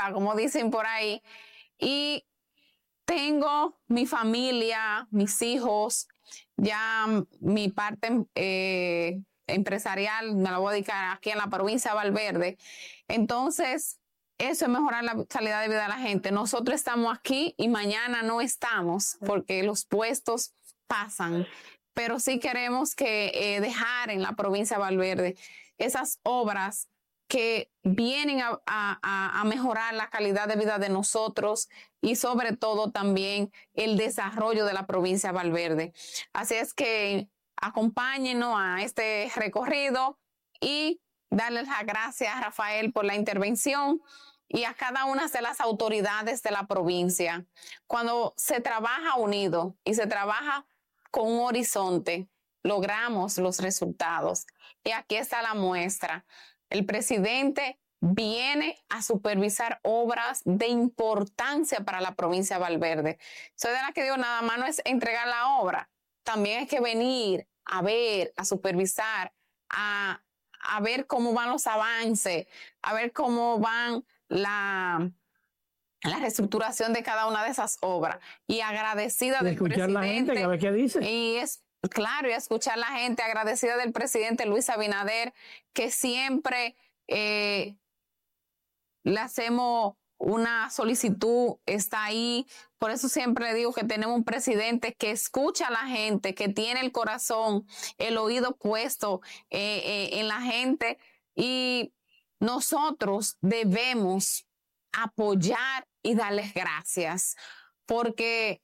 vieja, como dicen por ahí, y tengo mi familia, mis hijos, ya mi parte empresarial me la voy a dedicar aquí en la provincia de Valverde. Entonces, eso es mejorar la calidad de vida de la gente. Nosotros estamos aquí y mañana no estamos porque los puestos pasan, pero sí queremos que dejar en la provincia de Valverde esas obras que vienen a mejorar la calidad de vida de nosotros y sobre todo también el desarrollo de la provincia de Valverde. Así es que acompáñenos a este recorrido y darles las gracias a Rafael por la intervención y a cada una de las autoridades de la provincia. Cuando se trabaja unido y se trabaja con un horizonte, logramos los resultados. Y aquí está la muestra. El presidente viene a supervisar obras de importancia para la provincia de Valverde. Soy de la que digo, nada más no es entregar la obra, también hay que venir a ver, a supervisar, a ver cómo van los avances, a ver cómo van la reestructuración de cada una de esas obras. Y agradecida del escuchar presidente. La gente, a ver qué dice. Y es claro, y a escuchar la gente, agradecida del presidente Luis Abinader, que siempre le hacemos una solicitud, está ahí. Por eso siempre digo que tenemos un presidente que escucha a la gente, que tiene el corazón, el oído puesto en la gente, y nosotros debemos apoyar y darles gracias, porque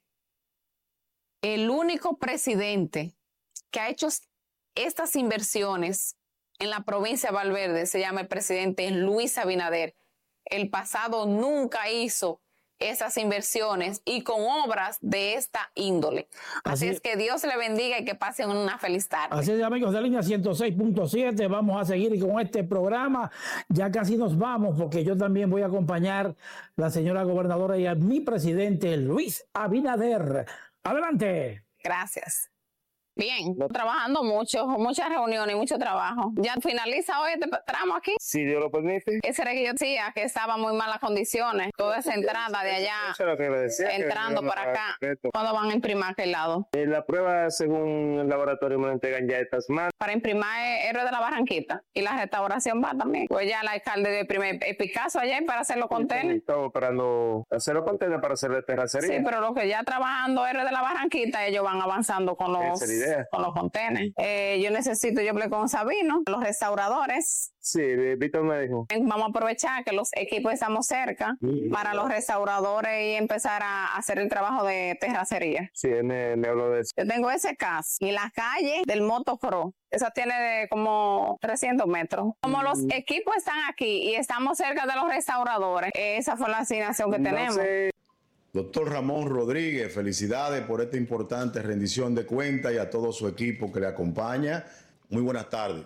el único presidente que ha hecho estas inversiones en la provincia de Valverde se llama el presidente Luis Abinader. El pasado nunca hizo esas inversiones y con obras de esta índole. Así es que Dios le bendiga y que pasen una feliz tarde. Así es, amigos de Línea 106.7, vamos a seguir con este programa. Ya casi nos vamos porque yo también voy a acompañar a la señora gobernadora y a mi presidente Luis Abinader. Adelante. Gracias. Bien, trabajando mucho, muchas reuniones, mucho trabajo. ¿Ya finaliza hoy este tramo aquí? Si Dios lo permite. Ese era que yo decía, que estaba muy malas condiciones. Toda esa entrada de allá, entrando para acá. ¿Cuándo van a imprimir a aquel lado? La prueba, según el laboratorio, me lo entregan ya estas semanas. Para imprimir Héroe de la Barranquita. Y la restauración va también. Pues ya el alcalde de primer Picasso allá para hacer los contenedores. Estamos esperando hacer los contenedores para hacer la terracería. Sí, pero los que ya trabajando Héroe de la Barranquita, ellos van avanzando con los contenedores. Yo necesito, yo hablé con Sabino, los restauradores. Sí, Víctor me dijo. Vamos a aprovechar que los equipos estamos cerca para los restauradores y empezar a hacer el trabajo de terracería. Sí, él me habló de eso. Yo tengo ese caso. Y la calle del motocross, esa tiene como 300 metros. Como los equipos están aquí y estamos cerca de los restauradores, esa fue la asignación que tenemos. Doctor Ramón Rodríguez, felicidades por esta importante rendición de cuentas y a todo su equipo que le acompaña. Muy buenas tardes.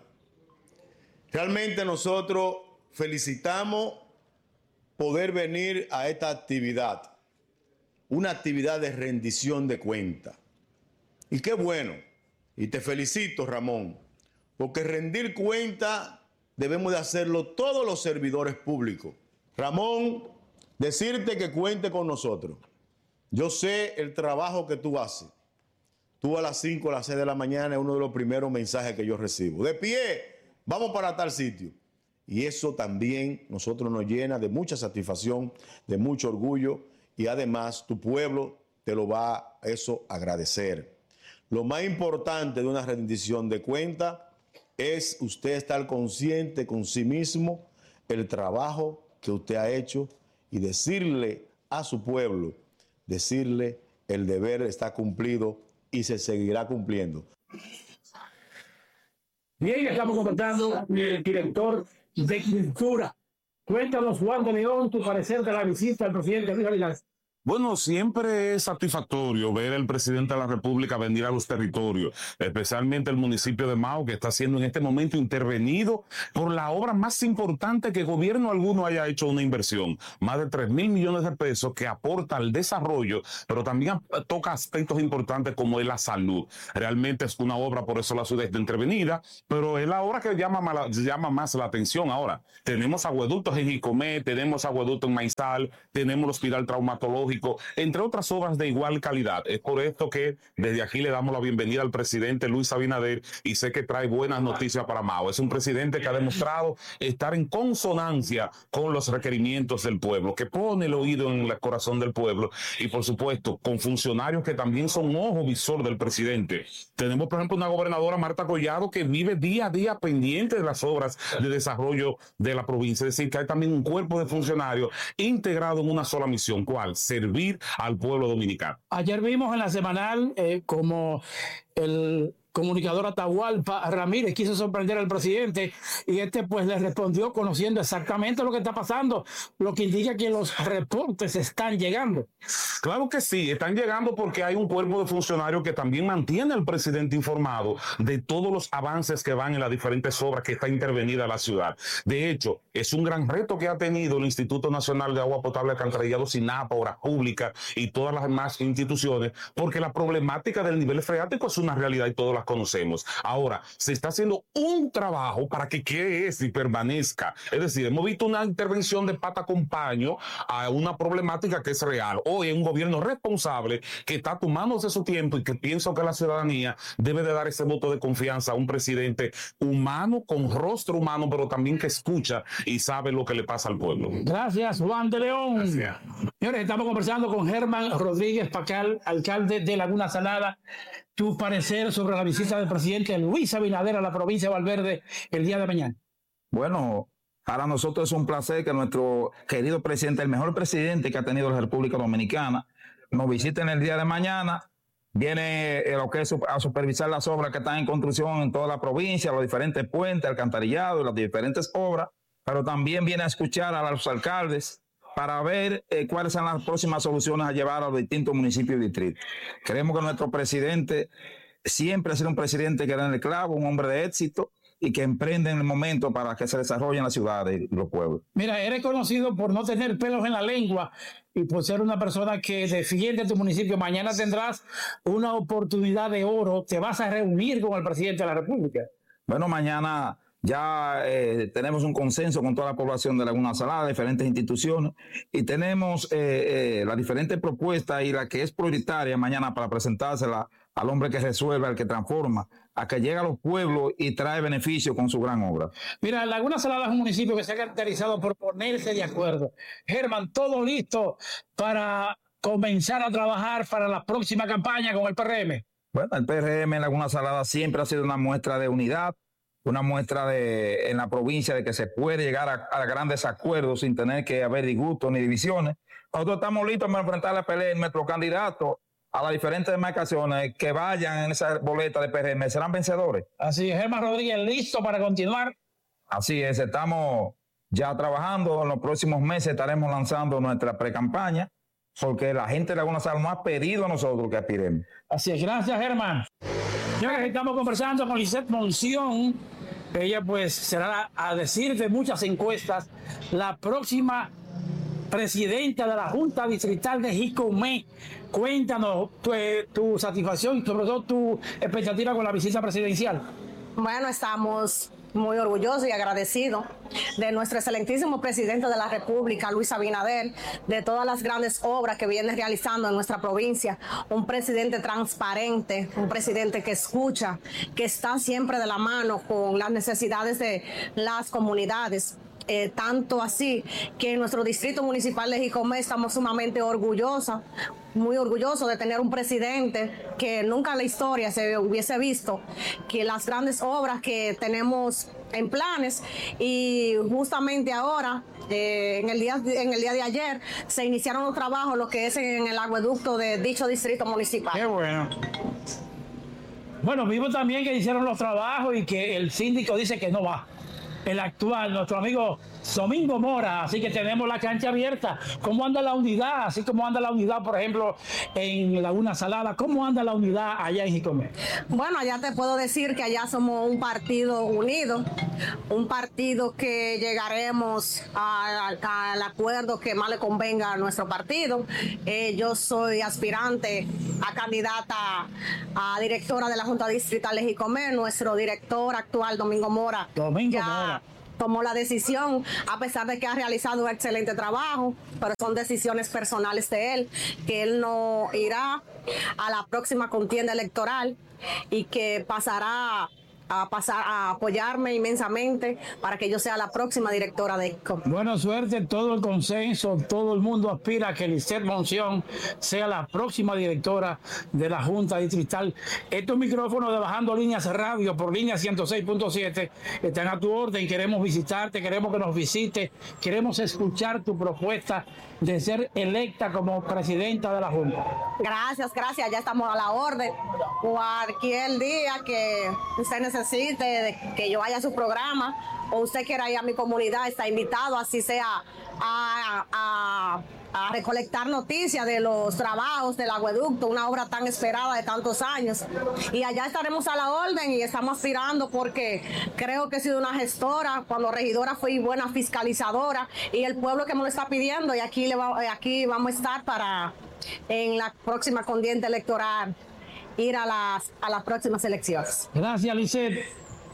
Realmente nosotros felicitamos poder venir a esta actividad, una actividad de rendición de cuentas. Y qué bueno, y te felicito, Ramón, porque rendir cuentas debemos de hacerlo todos los servidores públicos. Ramón, decirte que cuente con nosotros. Yo sé el trabajo que tú haces. Tú a las 5 o a las 6 de la mañana es uno de los primeros mensajes que yo recibo. De pie, vamos para tal sitio. Y eso también nosotros nos llena de mucha satisfacción, de mucho orgullo, y además tu pueblo te lo va a eso agradecer. Lo más importante de una rendición de cuentas es usted estar consciente con sí mismo el trabajo que usted ha hecho y decirle a su pueblo, decirle el deber está cumplido y se seguirá cumpliendo. Bien, estamos contactando con el director de Cultura. Cuéntanos, Juan de León, tu parecer de la visita al presidente Luis Abinader. Bueno, siempre es satisfactorio ver al presidente de la República venir a los territorios, especialmente el municipio de Mao, que está siendo en este momento intervenido por la obra más importante que gobierno alguno haya hecho una inversión. Más de 3.000 millones de pesos que aporta al desarrollo, pero también toca aspectos importantes como es la salud. Realmente es una obra, por eso la ciudad está intervenida, pero es la obra que llama más la atención. Ahora, tenemos acueductos en Jicomé, tenemos acueducto en Maizal, tenemos el hospital traumatológico, entre otras obras de igual calidad. Es por esto que desde aquí le damos la bienvenida al presidente Luis Abinader y sé que trae buenas noticias para Mao. Es un presidente que ha demostrado estar en consonancia con los requerimientos del pueblo, que pone el oído en el corazón del pueblo y por supuesto con funcionarios que también son ojo visor del presidente. Tenemos por ejemplo una gobernadora, Marta Collado, que vive día a día pendiente de las obras de desarrollo de la provincia. Es decir, que hay también un cuerpo de funcionarios integrado en una sola misión. ¿Cuál? Servir al pueblo dominicano. Ayer vimos en la semanal como el comunicador Atahualpa Ramírez quiso sorprender al presidente y pues le respondió conociendo exactamente lo que está pasando, lo que indica que los reportes están llegando. Claro que sí, están llegando porque hay un cuerpo de funcionarios que también mantiene al presidente informado de todos los avances que van en las diferentes obras que está intervenida la ciudad. De hecho, es un gran reto que ha tenido el Instituto Nacional de Agua Potable, Alcantarillado, SINAPA, Obras Públicas y todas las demás instituciones, porque la problemática del nivel freático es una realidad y todos las conocemos. Ahora, se está haciendo un trabajo para que quede y permanezca. Es decir, hemos visto una intervención de pata con paño a una problemática que es real. Hoy es un gobierno responsable que está tomándose su tiempo y que pienso que la ciudadanía debe de dar ese voto de confianza a un presidente humano, con rostro humano, pero también que escucha y sabe lo que le pasa al pueblo. Gracias, Juan de León. Gracias. Señores, estamos conversando con Germán Rodríguez Pacal, alcalde de Laguna Salada. Tu parecer sobre la visita del presidente Luis Abinader a la provincia de Valverde el día de mañana. Bueno, para nosotros es un placer que nuestro querido presidente, el mejor presidente que ha tenido la República Dominicana, nos visite en el día de mañana. Viene lo que es a supervisar las obras que están en construcción en toda la provincia, los diferentes puentes, alcantarillado y las diferentes obras, pero también viene a escuchar a los alcaldes para ver cuáles son las próximas soluciones a llevar a los distintos municipios y distritos. Creemos que nuestro presidente siempre ha sido un presidente que da en el clavo, un hombre de éxito y que emprende en el momento para que se desarrollen las ciudades y los pueblos. Mira, eres conocido por no tener pelos en la lengua y por ser una persona que defiende tu municipio. Mañana tendrás una oportunidad de oro. Te vas a reunir con el presidente de la República. Bueno, mañana ya tenemos un consenso con toda la población de Laguna Salada, diferentes instituciones, y tenemos las diferentes propuestas y la que es prioritaria mañana para presentársela al hombre que resuelve, al que transforma, a que llega a los pueblos y trae beneficio con su gran obra. Mira, Laguna Salada es un municipio que se ha caracterizado por ponerse de acuerdo. Germán, todo listo para comenzar a trabajar para la próxima campaña con el PRM. Bueno, el PRM en Laguna Salada siempre ha sido una muestra de unidad, una muestra en la provincia de que se puede llegar a grandes acuerdos sin tener que haber disgustos ni divisiones. Nosotros estamos listos para enfrentar la pelea en nuestro candidato a las diferentes demarcaciones que vayan en esa boleta de PRM, serán vencedores. Así es, Germán Rodríguez, listo para continuar. Así es, estamos ya trabajando. En los próximos meses estaremos lanzando nuestra pre-campaña, porque la gente de Laguna Salada nos ha pedido a nosotros que aspiremos. Así es, gracias, Germán. Señores, estamos conversando con Lisette Monción. Ella pues será, a decir de muchas encuestas, la próxima presidenta de la Junta Distrital de Jicomé. Cuéntanos tu satisfacción y sobre todo tu expectativa con la visita presidencial. Bueno, estamos muy orgullosos y agradecidos de nuestro excelentísimo presidente de la República, Luis Abinader, de todas las grandes obras que viene realizando en nuestra provincia. Un presidente transparente, un presidente que escucha, que está siempre de la mano con las necesidades de las comunidades. Tanto así que en nuestro distrito municipal de Jicomé estamos sumamente orgullosos, muy orgullosos de tener un presidente que nunca en la historia se hubiese visto, que las grandes obras que tenemos en planes, y justamente ahora en el día de ayer se iniciaron los trabajos, lo que es en el acueducto de dicho distrito municipal. Qué bueno. Bueno, vimos también que hicieron los trabajos y que el síndico dice que no va. El actual, nuestro amigo Domingo Mora, así que tenemos la cancha abierta. ¿Cómo anda la unidad? Así como anda la unidad, por ejemplo, en Laguna Salada, ¿cómo anda la unidad allá en Jicomé? Bueno, allá te puedo decir que allá somos un partido unido, un partido que llegaremos al acuerdo que más le convenga a nuestro partido. Yo soy aspirante a candidata a directora de la Junta Distrital de Jicomé. Nuestro director actual, Domingo Mora, tomó la decisión, a pesar de que ha realizado un excelente trabajo, pero son decisiones personales de él, que él no irá a la próxima contienda electoral y que pasará a apoyarme inmensamente para que yo sea la próxima directora de ICO. Buena suerte, todo el consenso, todo el mundo aspira a que Lisette Monción sea la próxima directora de la Junta Distrital. Estos micrófonos de Bajando Líneas Radio por línea 106.7 están a tu orden. Queremos visitarte, queremos que nos visites, queremos escuchar tu propuesta de ser electa como presidenta de la Junta. Gracias, ya estamos a la orden. Cualquier día que usted necesite que yo vaya a su programa o usted quiera ir a mi comunidad, está invitado, así sea a recolectar noticias de los trabajos del acueducto, una obra tan esperada de tantos años. Y allá estaremos a la orden y estamos aspirando porque creo que he sido una gestora, cuando regidora fui buena fiscalizadora y el pueblo que me lo está pidiendo, y aquí vamos a estar para en la próxima contienda electoral ir a las próximas elecciones. Gracias, Lisette.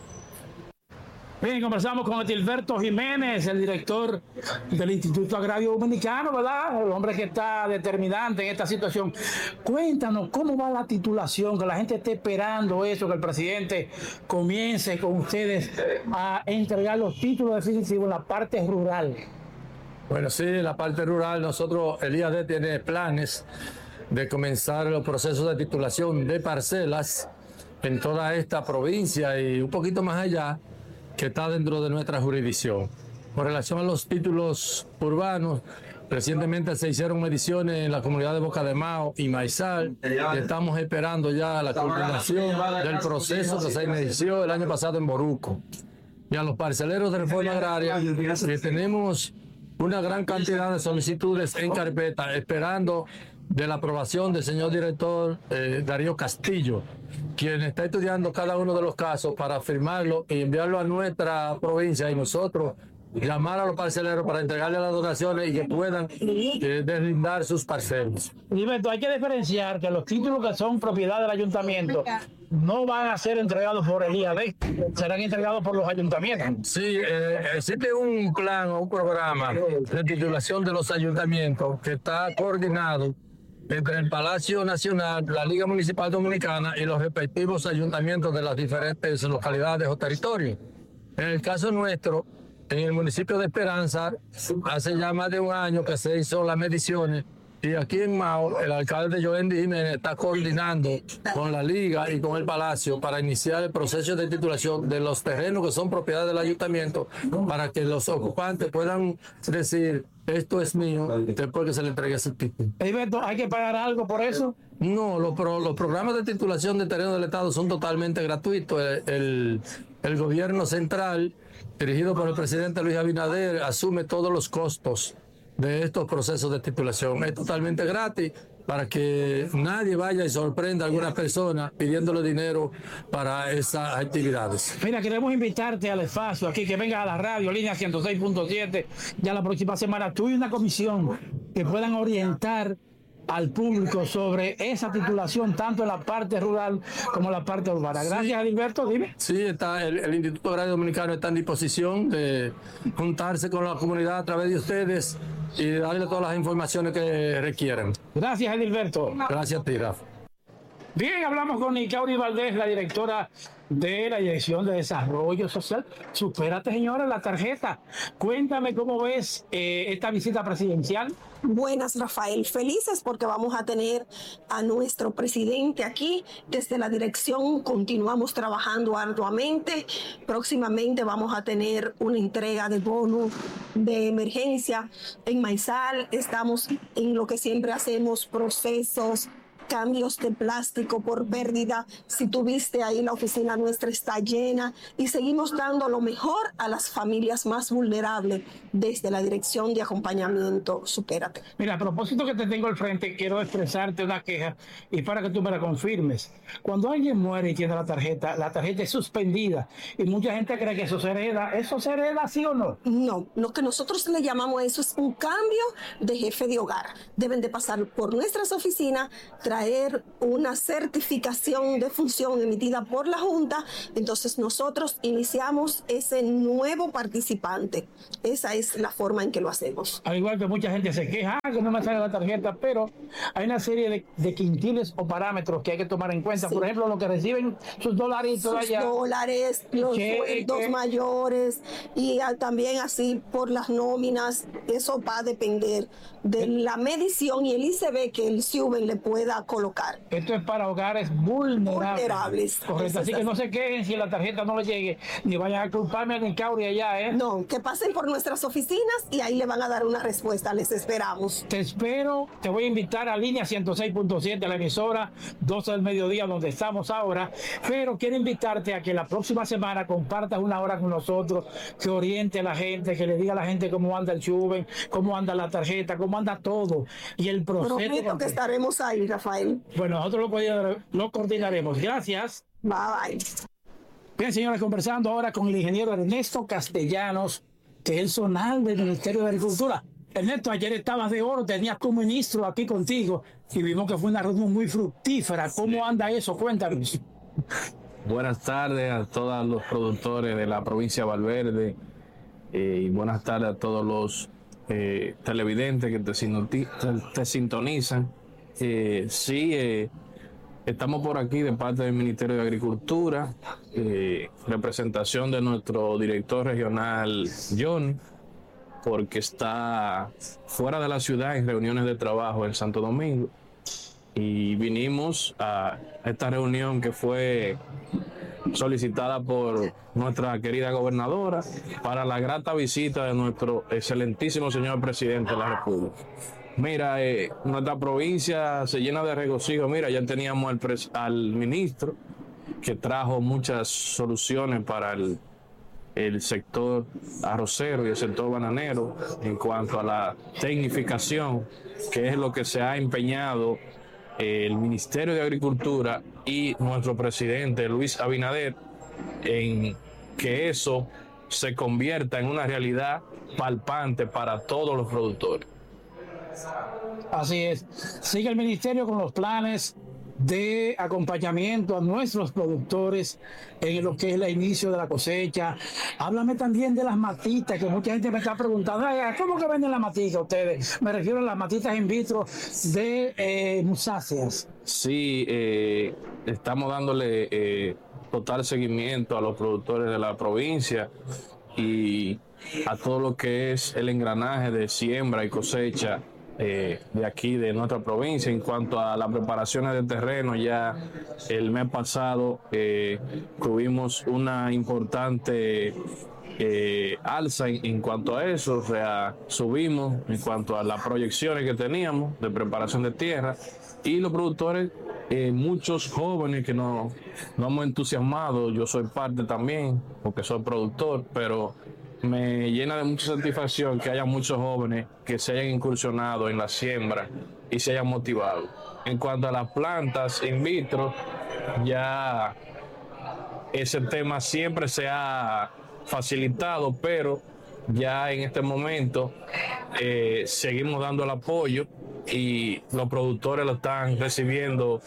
Bien, conversamos con Edilberto Jiménez, el director del Instituto Agrario Dominicano, ¿verdad? El hombre que está determinante en esta situación. Cuéntanos, ¿cómo va la titulación? Que la gente esté esperando eso, que el presidente comience con ustedes a entregar los títulos definitivos en la parte rural. Bueno, sí, en la parte rural nosotros, el IAD tiene planes de comenzar los procesos de titulación de parcelas en toda esta provincia y un poquito más allá, que está dentro de nuestra jurisdicción. Con relación a los títulos urbanos, recientemente se hicieron mediciones en la comunidad de Boca de Mao y Maizal, y estamos esperando ya la culminación del proceso que se inició el año pasado en Boruco. Y a los parceleros de reforma agraria, que tenemos una gran cantidad de solicitudes en carpeta, esperando de la aprobación del señor director Darío Castillo, quien está estudiando cada uno de los casos para firmarlo y enviarlo a nuestra provincia, y nosotros llamar a los parceleros para entregarle las donaciones y que puedan deslindar sus parcelas. Gilberto, hay que diferenciar que los títulos que son propiedad del ayuntamiento no van a ser entregados por el IAD, serán entregados por los ayuntamientos. Sí, existe un plan o un programa de titulación de los ayuntamientos que está coordinado entre el Palacio Nacional, la Liga Municipal Dominicana y los respectivos ayuntamientos de las diferentes localidades o territorios. En el caso nuestro, en el municipio de Esperanza, hace ya más de un año que se hizo las mediciones, y aquí en Mao, el alcalde Joendy Jiménez está coordinando con la Liga y con el Palacio para iniciar el proceso de titulación de los terrenos que son propiedad del ayuntamiento, para que los ocupantes puedan decir: esto es mío, después que se le entregue ese título. Gilberto, ¿hay que pagar algo por eso? No, los programas de titulación de terreno del Estado son totalmente gratuitos. El gobierno central, dirigido por el presidente Luis Abinader, asume todos los costos de estos procesos de titulación. Es totalmente gratis, para que nadie vaya y sorprenda a alguna persona pidiéndole dinero para esas actividades. Mira, queremos invitarte al espacio aquí, que vengas a la radio, línea 106.7, ya la próxima semana. Tú y una comisión que puedan orientar al público sobre esa titulación, tanto en la parte rural como en la parte urbana. Gracias, Gilberto, dime. Sí, el Instituto Agrario Dominicano está en disposición de juntarse con la comunidad a través de ustedes y darle todas las informaciones que requieren. Gracias, Gilberto. Gracias a ti, Rafa. Bien, hablamos con Nicauri Valdés, la directora de la Dirección de Desarrollo Social. Supérate, señora, la tarjeta. Cuéntame cómo ves esta visita presidencial. Buenas, Rafael. Felices porque vamos a tener a nuestro presidente aquí. Desde la dirección continuamos trabajando arduamente. Próximamente vamos a tener una entrega de bono de emergencia en Maizal. Estamos en lo que siempre hacemos, procesos cambios de plástico por pérdida. Si tuviste ahí, la oficina nuestra está llena y seguimos dando lo mejor a las familias más vulnerables desde la Dirección de Acompañamiento Supérate. Mira, a propósito que te tengo al frente, quiero expresarte una queja y para que tú me la confirmes. Cuando alguien muere y tiene la tarjeta es suspendida y mucha gente cree que eso se hereda. ¿Eso se hereda, sí o no? No, lo que nosotros le llamamos eso es un cambio de jefe de hogar. Deben de pasar por nuestras oficinas, traer una certificación de función emitida por la Junta, entonces nosotros iniciamos ese nuevo participante. Esa es la forma en que lo hacemos. Al igual que mucha gente se queja que no me sale la tarjeta, pero hay una serie de quintiles o parámetros que hay que tomar en cuenta. Sí. Por ejemplo, lo que reciben sus dolaritos allá. Dólares, los sueldos mayores y también así por las nóminas. Eso va a depender de la medición y el ICB que el SIUBEN le pueda colocar. Esto es para hogares vulnerables. Correcto, así que no se quejen si la tarjeta no le llegue, ni vayan a culparme al Incauri allá, ¿eh? No, que pasen por nuestras oficinas y ahí le van a dar una respuesta, les esperamos. Te espero, te voy a invitar a Línea 106.7, la emisora 12 del mediodía, donde estamos ahora, pero quiero invitarte a que la próxima semana compartas una hora con nosotros, que oriente a la gente, que le diga a la gente cómo anda el SIUBEN, cómo anda la tarjeta, cómo anda todo y el proceso. Prometo que estaremos ahí, Rafael. Bueno, nosotros lo coordinaremos. Gracias. Bye, bye. Bien, señores, conversando ahora con el ingeniero Ernesto Castellanos, que es el zonal del Ministerio de Agricultura. Ernesto, ayer estabas de oro, tenías tu ministro aquí contigo y vimos que fue una reunión muy fructífera. ¿Cómo anda eso? Cuéntanos. Buenas tardes a todos los productores de la provincia de Valverde y buenas tardes a todos los televidentes que te sintonizan. Estamos por aquí de parte del Ministerio de Agricultura, representación de nuestro director regional John, porque está fuera de la ciudad en reuniones de trabajo en Santo Domingo. Y vinimos a esta reunión que fue solicitada por nuestra querida gobernadora para la grata visita de nuestro excelentísimo señor presidente de la República. Mira, nuestra provincia se llena de regocijo. Mira, ya teníamos al ministro que trajo muchas soluciones para el sector arrocero y el sector bananero en cuanto a la tecnificación, que es lo que se ha empeñado el Ministerio de Agricultura y nuestro presidente Luis Abinader en que eso se convierta en una realidad palpante para todos los productores. Así es. Sigue el ministerio con los planes de acompañamiento a nuestros productores en lo que es el inicio de la cosecha. Háblame también de las matitas, que mucha gente me está preguntando, ¿cómo que venden las matitas ustedes? Me refiero a las matitas in vitro de musáceas. Sí, estamos dándole total seguimiento a los productores de la provincia y a todo lo que es el engranaje de siembra y cosecha de aquí, de nuestra provincia. En cuanto a las preparaciones de terreno, ya el mes pasado tuvimos una importante alza en cuanto a eso, o sea, subimos en cuanto a las proyecciones que teníamos de preparación de tierra, y los productores, muchos jóvenes que nos hemos entusiasmado. Yo soy parte también, porque soy productor, pero me llena de mucha satisfacción que haya muchos jóvenes que se hayan incursionado en la siembra y se hayan motivado. En cuanto a las plantas in vitro, ya ese tema siempre se ha facilitado, pero ya en este momento seguimos dando el apoyo y los productores lo están recibiendo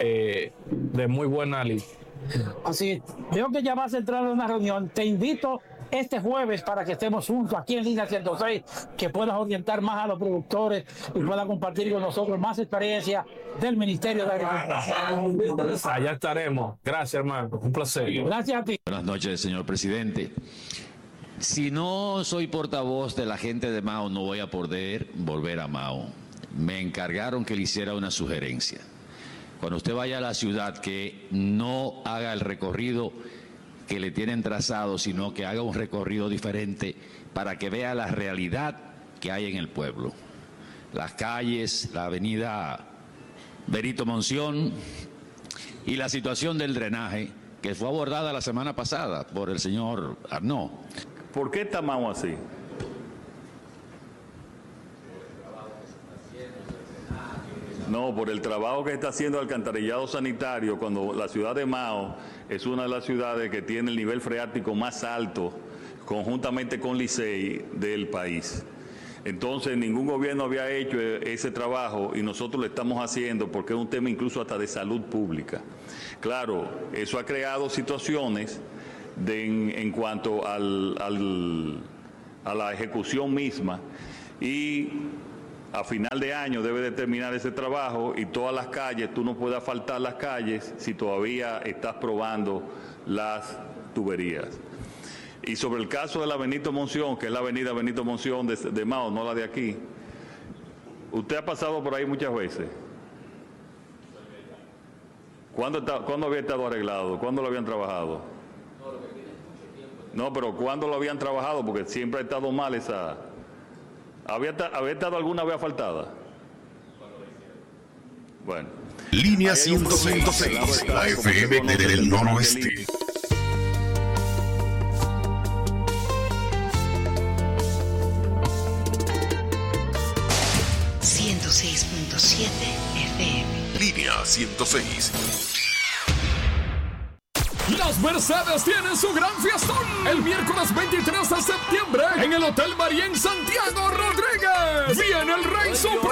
de muy buena lid. Así es. Veo que ya vas a entrar en una reunión. Te invito este jueves para que estemos juntos aquí en Línea 106, que puedas orientar más a los productores y puedas compartir con nosotros más experiencia del Ministerio de Agricultura. Allá estaremos. Gracias, hermano. Un placer. Gracias a ti. Buenas noches, señor presidente. Si no soy portavoz de la gente de Mao, no voy a poder volver a Mao. Me encargaron que le hiciera una sugerencia. Cuando usted vaya a la ciudad, que no haga el recorrido que le tienen trazado, sino que haga un recorrido diferente para que vea la realidad que hay en el pueblo. Las calles, la avenida Benito Monción, y la situación del drenaje, que fue abordada la semana pasada por el señor Arnaud. ¿Por qué está Mao así? No, por el trabajo que está haciendo el alcantarillado sanitario, cuando la ciudad de Mao es una de las ciudades que tiene el nivel freático más alto, conjuntamente con Licey, del país. Entonces, ningún gobierno había hecho ese trabajo y nosotros lo estamos haciendo porque es un tema incluso hasta de salud pública. Claro, eso ha creado situaciones en cuanto a la ejecución misma, y a final de año debe de terminar ese trabajo, y todas las calles, tú no puedes asfaltar las calles si todavía estás probando las tuberías. Y sobre el caso de la Benito Monción, que es la avenida Benito Monción de Mao, no la de aquí, usted ha pasado por ahí muchas veces. ¿Cuándo había estado arreglado? ¿Cuándo lo habían trabajado? No, pero ¿cuándo lo habían trabajado? Porque siempre ha estado mal esa... ¿Había estado alguna vez asfaltada? Bueno. Línea 106, la FM del noroeste. Línea 106. Las Mercedes tienen su gran fiestón el miércoles 23 de septiembre en el Hotel María en Santiago Rodríguez. Viene el Rey Supremo